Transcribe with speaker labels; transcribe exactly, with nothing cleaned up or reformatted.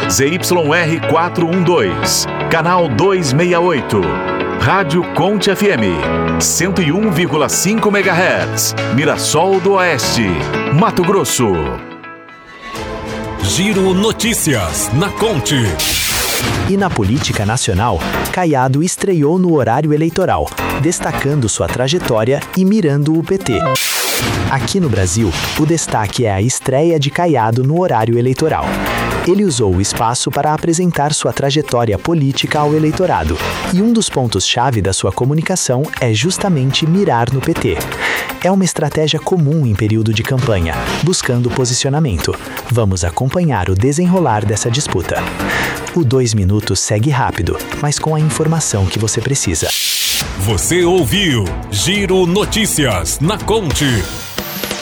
Speaker 1: Z Y R quatrocentos e doze, canal duzentos e sessenta e oito. Rádio Conte F M, cento e um vírgula cinco megahertz, Mirassol do Oeste, Mato Grosso.
Speaker 2: Giro Notícias, na Conte.
Speaker 3: E na política nacional, Caiado estreou no horário eleitoral, destacando sua trajetória e mirando o P T. Aqui no Brasil, o destaque é a estreia de Caiado no horário eleitoral. Ele usou o espaço para apresentar sua trajetória política ao eleitorado, e um dos pontos-chave da sua comunicação é justamente mirar no P T. É uma estratégia comum em período de campanha, buscando posicionamento. Vamos acompanhar o desenrolar dessa disputa. O dois minutos segue rápido, mas com a informação que você precisa.
Speaker 2: Você ouviu Giro Notícias, na Conte.